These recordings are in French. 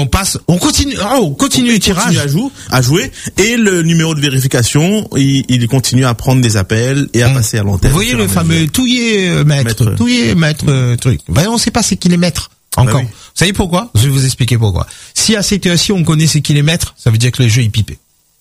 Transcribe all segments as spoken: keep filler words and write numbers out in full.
on passe, on continue, oh, on continue on le tirage. Continue à, jou- à jouer et le numéro de vérification, il, il continue à prendre des appels et à mmh. passer à l'antenne. Vous voyez le fameux touiller euh, maître, maître, touiller maître euh, truc. Ben on sait pas c'est qui les maîtres encore. Bah oui. Vous savez pourquoi? Je vais vous expliquer pourquoi. Si à cette situation on connaît c'est qui les maîtres, ça veut dire que le jeu est pipé.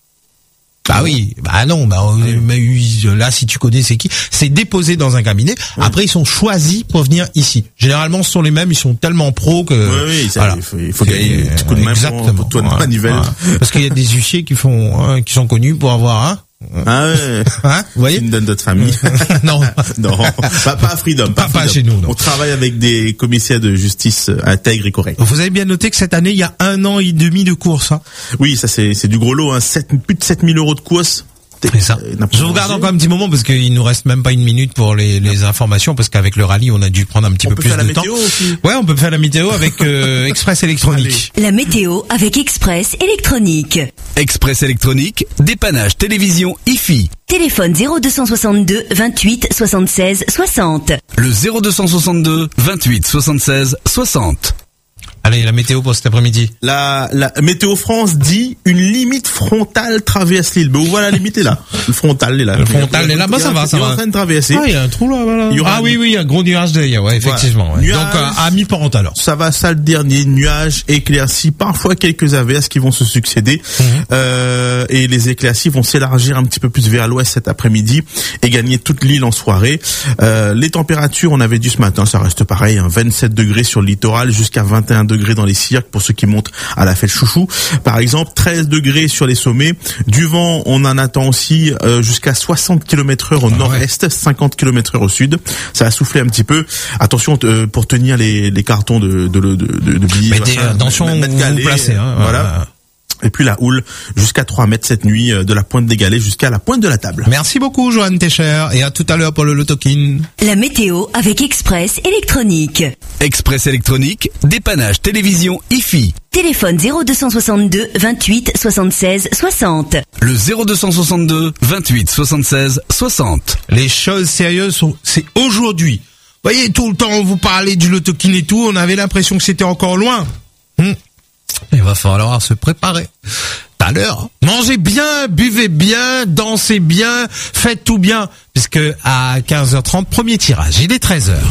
Bah oui, bah non, bah oui. Là si tu connais c'est qui, c'est déposé dans un cabinet. Oui. Après ils sont choisis pour venir ici. Généralement ce sont les mêmes, ils sont tellement pros que oui, oui, ça, voilà. il faut, il faut gagner un petit coup de main pour, pour toi de voilà. manivelle. Voilà. Parce qu'il y a des huissiers qui font, hein, qui sont connus pour avoir un. Hein ah ouais. Hein, vous voyez? Une donne d'autres familles. non. non. Pas, pas à Freedom. Pas, pas, pas chez nous, non. On travaille avec des commissaires de justice intègres et corrects. Vous avez bien noté que cette année, il y a un an et demi de course, hein. Oui, ça c'est, c'est du gros lot, hein. sept, plus de sept mille euros de course. C'est ça. Je vous garde encore un petit moment parce qu'il nous reste même pas une minute pour les, les informations parce qu'avec le rallye on a dû prendre un petit on peu plus de temps. On peut faire la météo aussi. Ouais, on peut faire la météo avec euh, Express électronique. Allez. La météo avec Express électronique. Express électronique, dépannage télévision I F I. Téléphone zéro deux cent soixante-deux vingt-huit soixante-seize soixante. Le zéro deux cent soixante-deux vingt-huit soixante-seize soixante. Allez, la météo pour cet après-midi. La, la Météo France dit une limite frontale traverse l'île. Ben, on voit la limite est là. Le frontal est là. Le frontal est là. Bah, ça va, ça va. Il est en train de traverser. Ah, il y a un trou là, voilà. Ah oui, oui, il y a un gros nuage derrière, ouais, effectivement. Voilà. Ouais. Nuage, donc, à, à mi-pente alors. Ça va, ça le dernier. Nuages, éclaircies, parfois quelques averses qui vont se succéder. Mm-hmm. Euh, et les éclaircies vont s'élargir un petit peu plus vers l'ouest cet après-midi et gagner toute l'île en soirée. Euh, les températures, on avait dit ce matin, ça reste pareil, hein, vingt-sept degrés sur le littoral jusqu'à vingt et un degrés dans les cirques pour ceux qui montent à la fête chouchou. Par exemple, treize degrés sur les sommets. Du vent, on en attend aussi euh, jusqu'à soixante kilomètres heure au ah nord-est, ouais. cinquante kilomètres heure au sud. Ça a soufflé un petit peu. Attention euh, pour tenir les, les cartons de, de, de, de, de billets. Mettez, attention où vous vous placez. Hein, voilà. voilà. Et puis la houle jusqu'à trois mètres cette nuit, de la pointe des galets jusqu'à la pointe de la table. Merci beaucoup Johan Técher et à tout à l'heure pour le Lotokin. La météo avec Express électronique. Express électronique, dépannage télévision I F I. Téléphone zéro deux cent soixante-deux vingt-huit soixante-seize soixante. Le zéro deux cent soixante-deux vingt-huit soixante-seize soixante. Les choses sérieuses sont, c'est aujourd'hui. Vous voyez, tout le temps on vous parlait du Lotokin et tout, on avait l'impression que c'était encore loin. Hum. Il va falloir se préparer. Tout à l'heure, mangez bien, buvez bien, dansez bien, faites tout bien, puisque à quinze heures trente, premier tirage, il est treize heures.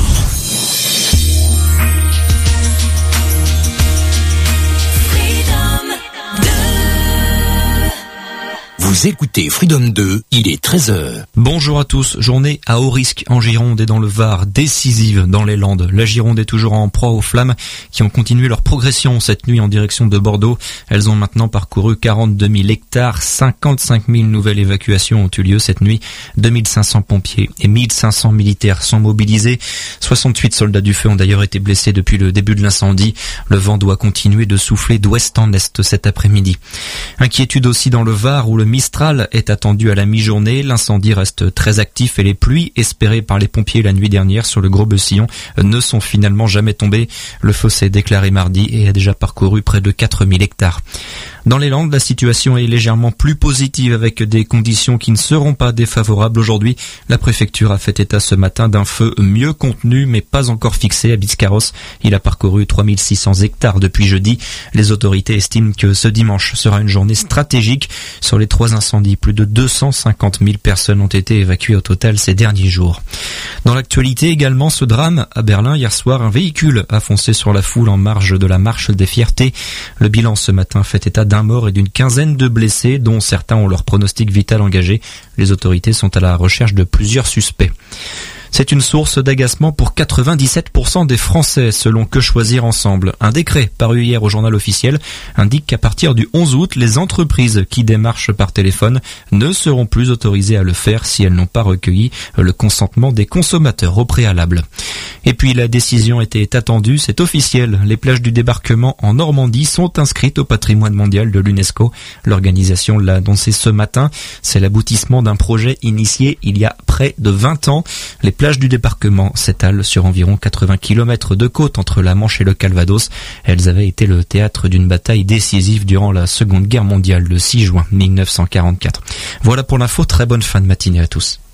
Vous écoutez Freedom deux, il est treize heures. Bonjour à tous, journée à haut risque en Gironde et dans le Var, décisive dans les Landes. La Gironde est toujours en proie aux flammes qui ont continué leur progression cette nuit en direction de Bordeaux. Elles ont maintenant parcouru quarante-deux mille hectares, cinquante-cinq mille nouvelles évacuations ont eu lieu cette nuit. deux mille cinq cents pompiers et mille cinq cents militaires sont mobilisés. soixante-huit soldats du feu ont d'ailleurs été blessés depuis le début de l'incendie. Le vent doit continuer de souffler d'ouest en est cet après-midi. Inquiétude aussi dans le Var où le Mistral est attendu à la mi-journée. L'incendie reste très actif et les pluies espérées par les pompiers la nuit dernière sur le Gros Bessillon ne sont finalement jamais tombées. Le feu s'est déclaré mardi et a déjà parcouru près de quatre mille hectares. Dans les Landes, la situation est légèrement plus positive avec des conditions qui ne seront pas défavorables aujourd'hui. La préfecture a fait état ce matin d'un feu mieux contenu mais pas encore fixé à Biscarrosse. Il a parcouru trois mille six cents hectares depuis jeudi. Les autorités estiment que ce dimanche sera une journée stratégique. Sur les trois incendies, plus de deux cent cinquante mille personnes ont été évacuées au total ces derniers jours. Dans l'actualité également, ce drame à Berlin hier soir, un véhicule a foncé sur la foule en marge de la marche des fiertés. Le bilan ce matin fait état d'un mort et d'une quinzaine de blessés, dont certains ont leur pronostic vital engagé. Les autorités sont à la recherche de plusieurs suspects. C'est une source d'agacement pour quatre-vingt-dix-sept pour cent des Français, selon Que Choisir Ensemble. Un décret paru hier au journal officiel indique qu'à partir du onze août, les entreprises qui démarchent par téléphone ne seront plus autorisées à le faire si elles n'ont pas recueilli le consentement des consommateurs au préalable. Et puis la décision était attendue, c'est officiel. Les plages du débarquement en Normandie sont inscrites au patrimoine mondial de l'UNESCO. L'organisation l'a annoncé ce matin. C'est l'aboutissement d'un projet initié il y a près de vingt ans. Les plages du débarquement s'étalent sur environ quatre-vingts kilomètres de côte entre la Manche et le Calvados. Elles avaient été le théâtre d'une bataille décisive durant la Seconde Guerre mondiale le six juin mille neuf cent quarante-quatre. Voilà pour l'info, très bonne fin de matinée à tous.